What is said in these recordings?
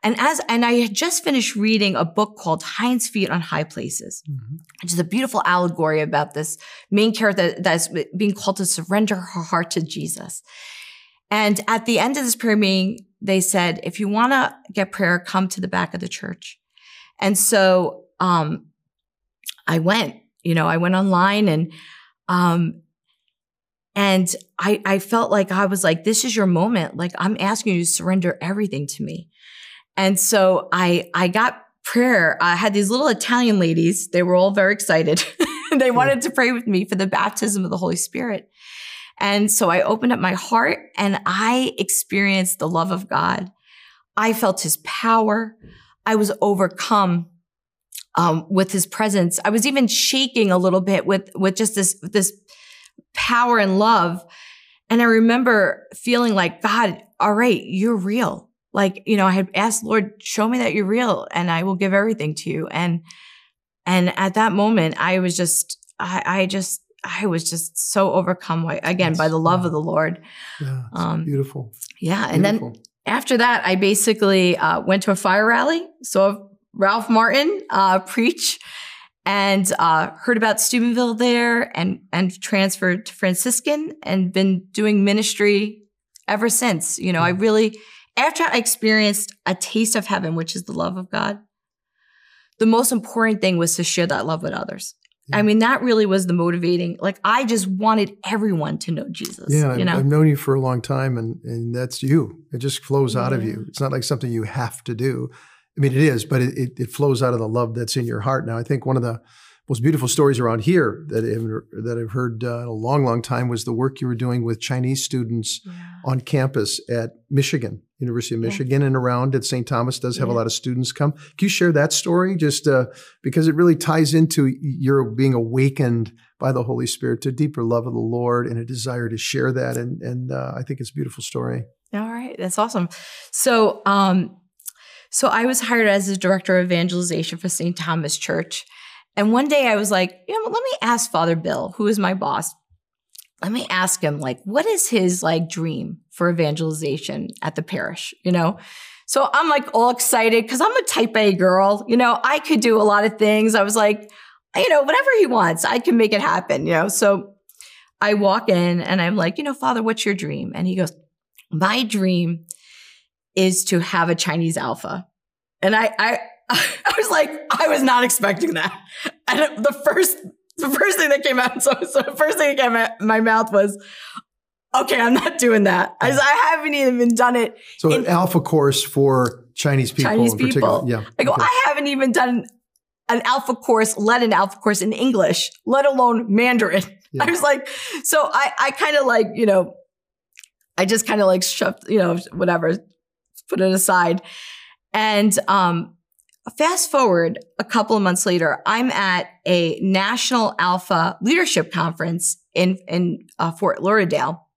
And I had just finished reading a book called Hinds Feet on High Places, which is a beautiful allegory about this main character that's being called to surrender her heart to Jesus. And at the end of this prayer meeting, they said, if you want to get prayer, come to the back of the church. And so, I went online and I felt like I was like, this is your moment. Like, I'm asking you to surrender everything to me. And so I got prayer. I had these little Italian ladies. They were all very excited. They wanted to pray with me for the baptism of the Holy Spirit. And so I opened up my heart and I experienced the love of God. I felt his power. I was overcome with his presence. I was even shaking a little bit with just this power and love. And I remember feeling like, God, all right, you're real. Like, I had asked, Lord, show me that you're real and I will give everything to you. And at that moment, I was just so overcome by the love of the Lord. Yeah, beautiful. Yeah. And then after that, I basically went to a fire rally, saw Ralph Martin preach, and heard about Steubenville there and transferred to Franciscan and been doing ministry ever since. After I experienced a taste of heaven, which is the love of God, the most important thing was to share that love with others. Yeah. I mean, that really was the motivating. Like, I just wanted everyone to know Jesus. Yeah, I've known you for a long time, and that's you. It just flows out of you. It's not like something you have to do. I mean, it is, but it flows out of the love that's in your heart. Now, I think one of the most beautiful stories around here that I've heard in a long, long time was the work you were doing with Chinese students on campus at Michigan, University of Michigan, and around at St. Thomas does have a lot of students come. Can you share that story just because it really ties into your being awakened by the Holy Spirit to a deeper love of the Lord and a desire to share that. And I think it's a beautiful story. All right. That's awesome. So I was hired as the director of evangelization for St. Thomas Church. And one day I was like, let me ask Father Bill, who is my boss. Let me ask him, like, what is his dream for evangelization at the parish, So I'm like all excited because I'm a type A girl. I could do a lot of things. I was like, whatever he wants, I can make it happen, So I walk in and I'm like, Father, what's your dream? And he goes, my dream is to have a Chinese Alpha. And I was like, I was not expecting that. And the first thing that came out, so the first thing that came out of my mouth was, okay, I'm not doing that. I haven't even done it. So an Alpha course for Chinese people in particular. Yeah. I go, I haven't even done an Alpha course, led an Alpha course in English, let alone Mandarin. Yeah. I was like, so I kind of I just kind of shoved, whatever, put it aside. And, fast forward a couple of months later, I'm at a National Alpha Leadership Conference in Fort Lauderdale.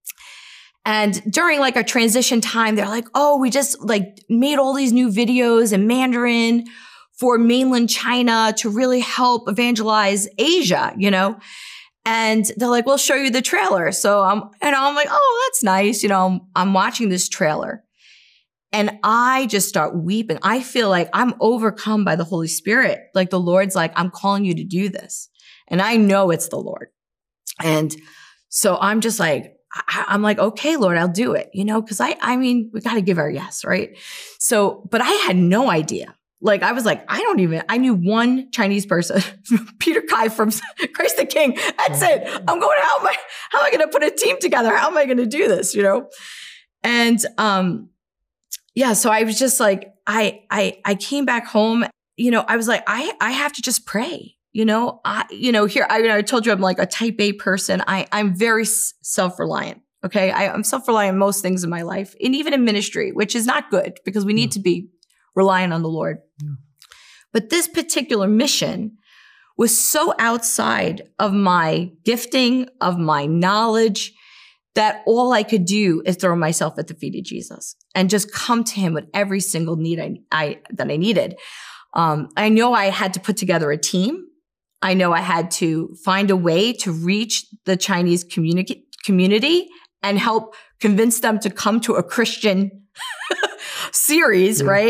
And during a transition time, they're like, oh, we just made all these new videos in Mandarin for mainland China to really help evangelize Asia, And they're like, we'll show you the trailer. So I'm like, oh, that's nice. I'm watching this trailer. And I just start weeping. I feel like I'm overcome by the Holy Spirit. Like the Lord's like, I'm calling you to do this. And I know it's the Lord. And so I'm just like, I'm like, okay, Lord, I'll do it, because I mean, we got to give our yes, right? So, but I had no idea. I was like, I knew one Chinese person, Peter Kai from Christ the King. That's it. I'm going, how am I going to put a team together? How am I going to do this, And, yeah. So I was just like, I came back home, I was like, I have to just pray, I told you I'm like a type A person. I'm very self-reliant. Okay. I'm self-reliant in most things in my life and even in ministry, which is not good because we need to be reliant on the Lord. Yeah. But this particular mission was so outside of my gifting, of my knowledge, that all I could do is throw myself at the feet of Jesus and just come to him with every single need that I needed. I know I had to put together a team. I know I had to find a way to reach the Chinese community and help convince them to come to a Christian series, right?